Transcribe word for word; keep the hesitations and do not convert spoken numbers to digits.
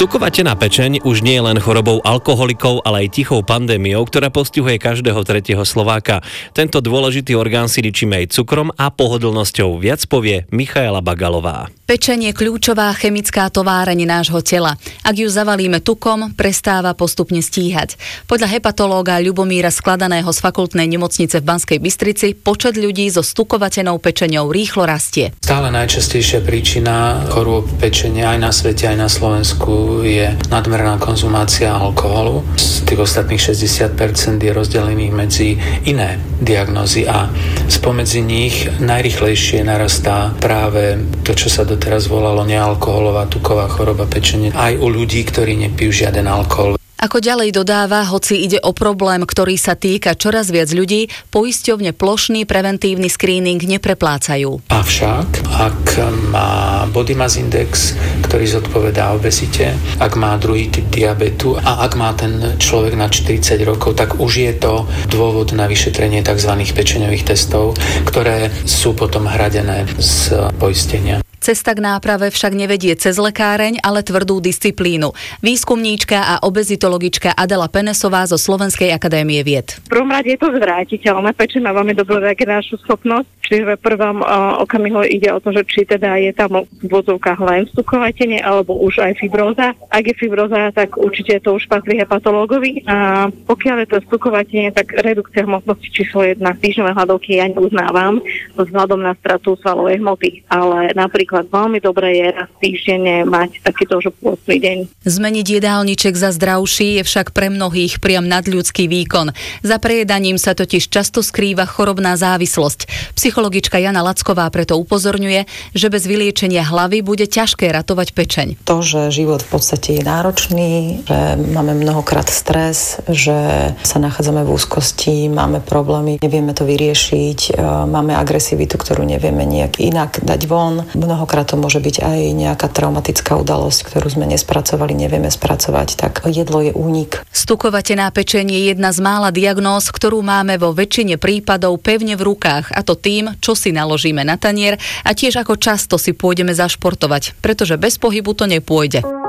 Stukovatená pečeň už nie je len chorobou alkoholikov, ale aj tichou pandémiou, ktorá postihuje každého tretieho Slováka. Tento dôležitý orgán si ličíme aj cukrom a pohodlnosťou. Viac povie Michaela Bagalová. Pečeň je kľúčová chemická továreň nášho tela. Ak ju zavalíme tukom, prestáva postupne stíhať. Podľa hepatológa Ľubomíra Skladaného z fakultnej nemocnice v Banskej Bystrici počet ľudí so stukovatenou pečeňou rýchlo rastie. Stále najčastejšia príčina chorôb pečene aj na svete, aj na Slovensku je nadmerná konzumácia alkoholu. Z tých ostatných šesťdesiat percent je rozdelených medzi iné diagnózy a spomedzi nich najrýchlejšie narastá práve to, čo sa doteraz volalo nealkoholová tuková choroba pečene, aj u ľudí, ktorí nepijú žiaden alkohol. Ako ďalej dodáva, hoci ide o problém, ktorý sa týka čoraz viac ľudí, poisťovne plošný preventívny screening nepreplácajú. Avšak, ak má body mass index, ktorý zodpovedá obezite, ak má druhý typ diabetu a ak má ten človek na štyridsať rokov, tak už je to dôvod na vyšetrenie tzv. Pečeňových testov, ktoré sú potom hradené z poistenia. Cesta k náprave však nevedie cez lekáreň, ale tvrdú disciplínu. Výskumníčka a obezitologička Adela Penesová zo Slovenskej akadémie vied. V prvom rade je to zvrátiteľné. Pečeň má veľmi dobrú regeneráciu schopnosť, čiže v prvom uh, okamihu ide o to, že či teda je tam v vozovkách len stukovatenie alebo už aj fibróza. Ak je fibróza, tak určite to už patrí hepatológovi. A pokiaľ je to stukovatenie, tak redukcia hmotnosti číslo jedna týždňové hladovky ja neuznávam vzhľadom na stratu svalovej hmoty, ale napríklad veľmi dobré je raz týždenne mať takýto už pôstny deň. Zmeniť jedálniček za zdravší je však pre mnohých priam nadľudský výkon. Za prejedaním sa totiž často skrýva chorobná závislosť. Psychologička Jana Lacková preto upozorňuje, že bez vyliečenia hlavy bude ťažké ratovať pečeň. To, že život v podstate je náročný, že máme mnohokrát stres, že sa nachádzame v úzkosti, máme problémy, nevieme to vyriešiť, máme agresivitu, ktorú nevieme nejak inak dať von. Mnohokrát to môže byť aj nejaká traumatická udalosť, ktorú sme nespracovali, nevieme spracovať, tak jedlo je únik. Stukovatená pečeň je jedna z mála diagnóz, ktorú máme vo väčšine prípadov pevne v rukách, a to tým, čo si naložíme na tanier a tiež ako často si pôjdeme zašportovať, pretože bez pohybu to nepôjde.